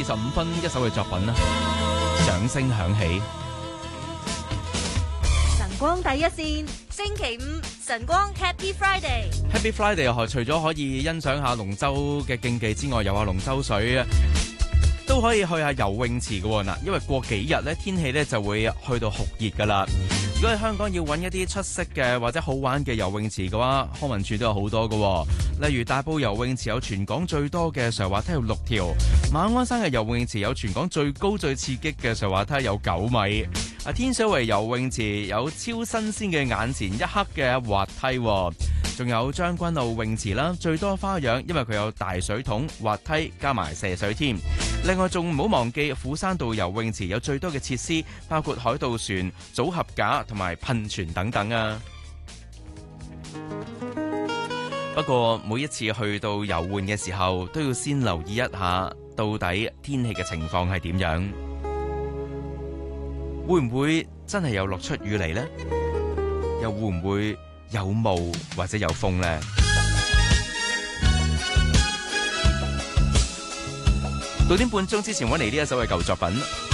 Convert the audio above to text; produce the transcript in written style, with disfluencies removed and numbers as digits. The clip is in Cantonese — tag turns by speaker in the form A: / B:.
A: 25分一首嘅作品啦，掌聲響起。
B: 晨光第一線，星期五晨光 Happy Friday。Happy
A: Friday 除咗可以欣賞下龍舟嘅競技之外，遊下龍舟水啊，都可以去下游泳池嘅喎嗱，因為過幾日咧天氣咧就會去到酷熱噶啦。如果喺香港要揾一啲出色嘅或者好玩嘅游泳池嘅話，康文署都有好多嘅，例如大埔游泳池有全港最多嘅斜滑梯有6條，馬鞍山嘅游泳池有全港最高最刺激嘅斜滑梯有9米，天水圍游泳池有超新鮮嘅眼前一刻嘅滑梯，仲有將軍澳泳池啦，最多花樣，因為佢有大水桶、滑梯加埋射水添。另外仲唔好忘記虎山道游泳池有最多嘅設施，包括海盜船、組合架同埋噴泉等等啊。不過每一次去到遊玩嘅時候，都要先留意一下到底天氣嘅情況係點樣，會唔會真係有落出雨嚟呢？又會唔會有霧或者有風呢？9點半鐘之前揾嚟呢一首嘅舊作品。